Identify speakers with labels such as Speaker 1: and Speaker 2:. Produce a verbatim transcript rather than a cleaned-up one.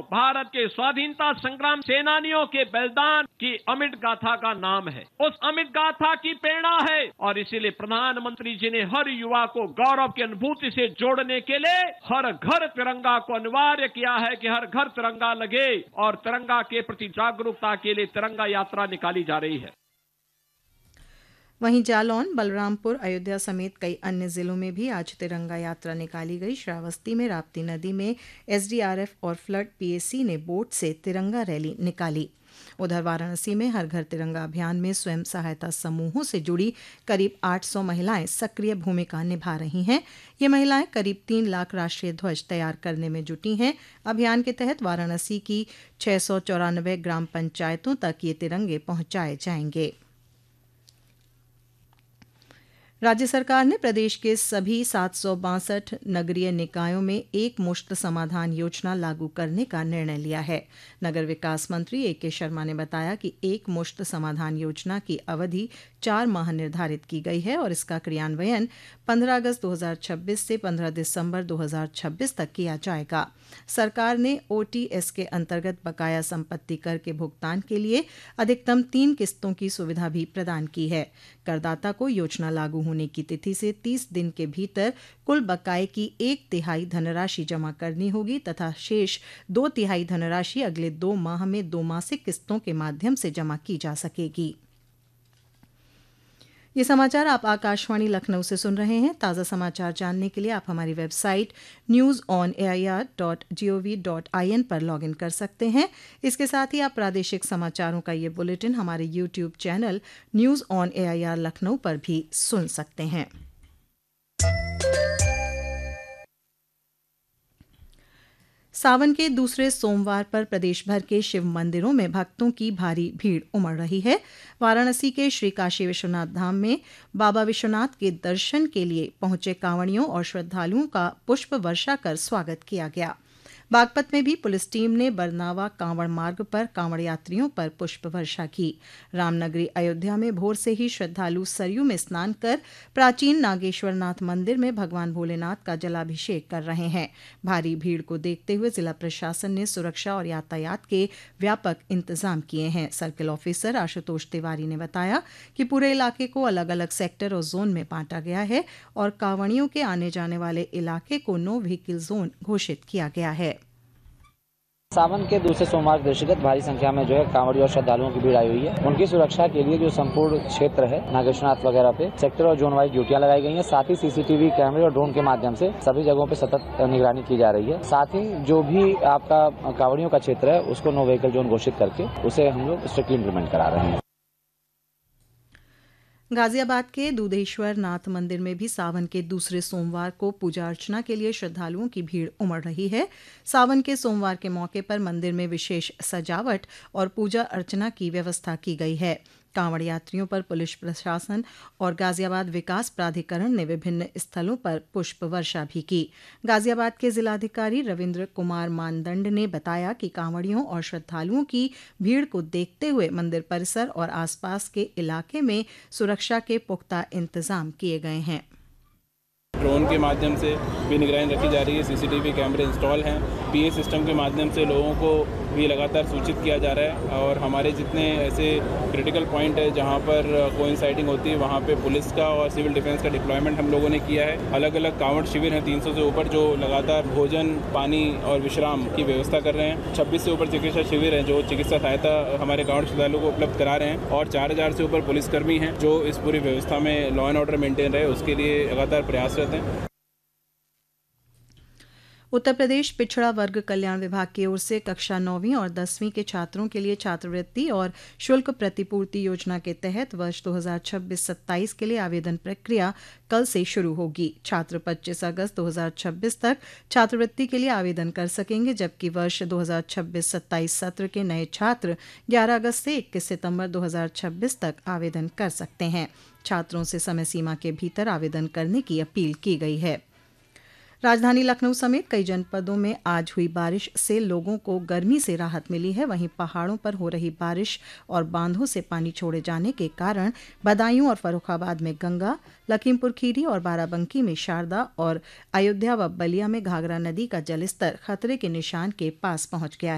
Speaker 1: भारत के स्वाधीनता संग्राम सेनानियों के बलिदान की अमिट गाथा का नाम है। उस अमिट गाथा की प्रेरणा है और इसीलिए प्रधानमंत्री जी ने हर युवा को गौरव की अनुभूति से जोड़ने के लिए हर घर तिरंगा को अनिवार्य किया है कि हर घर तिरंगा लगे और तिरंगा के प्रति जागरूकता के लिए तिरंगा यात्रा निकाली जा रही है।
Speaker 2: वहीं जालौन, बलरामपुर, अयोध्या समेत कई अन्य जिलों में भी आज तिरंगा यात्रा निकाली गई। श्रावस्ती में राप्ती नदी में एसडीआरएफ और फ्लड पीएसी ने बोट से तिरंगा रैली निकाली। उधर वाराणसी में हर घर तिरंगा अभियान में स्वयं सहायता समूहों से जुड़ी करीब आठ सौ महिलाएं सक्रिय भूमिका निभा रही हैं। ये महिलाएं करीब तीन लाख राष्ट्रीय ध्वज तैयार करने में जुटी हैं। अभियान के तहत वाराणसी की छह सौ चौरानवे ग्राम पंचायतों तक ये तिरंगे पहुंचाए जाएंगे। राज्य सरकार ने प्रदेश के सभी सात सौ बासठ नगरीय निकायों में एक मुश्त समाधान योजना लागू करने का निर्णय लिया है। नगर विकास मंत्री ए के शर्मा ने बताया कि एक मुश्त समाधान योजना की अवधि चार माह निर्धारित की गई है और इसका क्रियान्वयन पंद्रह अगस्त दो हज़ार छब्बीस से पंद्रह दिसंबर दो हज़ार छब्बीस तक किया जाएगा। सरकार ने ओटीएस के अंतर्गत बकाया संपत्ति कर के भुगतान के लिए अधिकतम तीन किस्तों की सुविधा भी प्रदान की है। करदाता को योजना लागू होने की तिथि से तीस दिन के भीतर कुल बकाये की एक तिहाई धनराशि जमा करनी होगी तथा शेष दो तिहाई धनराशि अगले दो माह में दो मासिक किस्तों के माध्यम से जमा की जा सकेगी। ये समाचार आप आकाशवाणी लखनऊ से सुन रहे हैं। ताज़ा समाचार जानने के लिए आप हमारी website news on A I R dot G O V dot I N पर लॉगिन कर सकते हैं। इसके साथ ही आप प्रादेशिक समाचारों का ये बुलेटिन हमारे YouTube channel news on A I R Lucknow पर भी सुन सकते हैं। सावन के दूसरे सोमवार पर प्रदेश भर के शिव मंदिरों में भक्तों की भारी भीड़ उमड़ रही है। वाराणसी के श्री काशी विश्वनाथ धाम में बाबा विश्वनाथ के दर्शन के लिए पहुंचे कांवड़ियों और श्रद्धालुओं का पुष्प वर्षा कर स्वागत किया गया। बागपत में भी पुलिस टीम ने बरनावा कांवड़ मार्ग पर कांवड़ यात्रियों पर पुष्प वर्षा की। रामनगरी अयोध्या में भोर से ही श्रद्धालु सरयू में स्नान कर प्राचीन नागेश्वरनाथ मंदिर में भगवान भोलेनाथ का जलाभिषेक कर रहे हैं। भारी भीड़ को देखते हुए जिला प्रशासन ने सुरक्षा और यातायात के व्यापक इंतजाम किए हैं। सर्किल ऑफिसर आशुतोष तिवारी ने बताया कि पूरे इलाके को अलग अलग सेक्टर और जोन में बांटा गया है और कांवड़ियों के आने जाने वाले इलाके को नो व्हीकल जोन घोषित किया गया है।
Speaker 3: सावन के दूसरे सोमवार के दृष्टिगत भारी संख्या में जो है कांवड़ी और श्रद्धालुओं की भीड़ आई हुई है। उनकी सुरक्षा के लिए जो संपूर्ण क्षेत्र है नागेश्वरनाथ वगैरह पे सेक्टर और जोन वाइज ड्यूटियां लगाई गई हैं। साथ ही सीसीटीवी कैमरे और ड्रोन के माध्यम से सभी जगहों पे सतत निगरानी की जा रही है। साथ ही जो भी आपका कांवड़ियों का क्षेत्र है उसको नो व्हीकल जोन घोषित करके उसे हम लोग स्ट्रिक्टली इम्प्लीमेंट करा रहे हैं।
Speaker 2: गाजियाबाद के दूधेश्वर नाथ मंदिर में भी सावन के दूसरे सोमवार को पूजा अर्चना के लिए श्रद्धालुओं की भीड़ उमड़ रही है। सावन के सोमवार के मौके पर मंदिर में विशेष सजावट और पूजा अर्चना की व्यवस्था की गई है। कांवड़ यात्रियों पर पुलिस प्रशासन और गाजियाबाद विकास प्राधिकरण ने विभिन्न स्थलों पर पुष्प वर्षा भी की। गाजियाबाद के जिलाधिकारी रविन्द्र कुमार मानदंड ने बताया कि कांवड़ियों और श्रद्धालुओं की भीड़ को देखते हुए मंदिर परिसर और आसपास के इलाके में सुरक्षा के पुख्ता इंतजाम किए गए हैं।
Speaker 4: ड्रोन के माध्यम से भी निगरानी रखी जा रही है। सीसीटीवी कैमरे इंस्टॉल हैं। पीए सिस्टम के माध्यम से लोगों को भी लगातार सूचित किया जा रहा है और हमारे जितने ऐसे क्रिटिकल पॉइंट है जहां पर कोइंसाइडिंग होती है वहां पे पुलिस का और सिविल डिफेंस का डिप्लॉयमेंट हम लोगों ने किया है। अलग अलग कांवड़ शिविर हैं तीन सौ से ऊपर जो लगातार भोजन, पानी और विश्राम की व्यवस्था कर रहे हैं। छब्बीस से ऊपर चिकित्सा शिविर हैं जो चिकित्सा सहायता हमारे कांवड़ श्रद्धालुओं को उपलब्ध करा रहे हैं और चार हजार से ऊपर पुलिसकर्मी हैं जो इस पूरी व्यवस्था में लॉ एंड ऑर्डर मेंटेन रहे उसके लिए लगातार प्रयासरत हैं।
Speaker 2: उत्तर प्रदेश पिछड़ा वर्ग कल्याण विभाग की ओर से कक्षा नौवीं और दसवीं के छात्रों के लिए छात्रवृत्ति और शुल्क प्रतिपूर्ति योजना के तहत वर्ष दो हज़ार छब्बीस सत्ताईस के लिए आवेदन प्रक्रिया कल से शुरू होगी। छात्र पच्चीस अगस्त दो हज़ार छब्बीस तक छात्रवृत्ति के लिए आवेदन कर सकेंगे, जबकि वर्ष दो हज़ार छब्बीस सत्ताईस सत्र के नए छात्र ग्यारह अगस्त से इक्कीस सितंबर दो हज़ार छब्बीस तक आवेदन कर सकते हैं। छात्रों से समय सीमा के भीतर आवेदन करने की अपील की गई है। राजधानी लखनऊ समेत कई जनपदों में आज हुई बारिश से लोगों को गर्मी से राहत मिली है। वहीं पहाड़ों पर हो रही बारिश और बांधों से पानी छोड़े जाने के कारण बदायूं और फर्रुखाबाद में गंगा, लखीमपुर खीरी और बाराबंकी में शारदा और अयोध्या व बलिया में घाघरा नदी का जलस्तर खतरे के निशान के पास पहुंच गया है।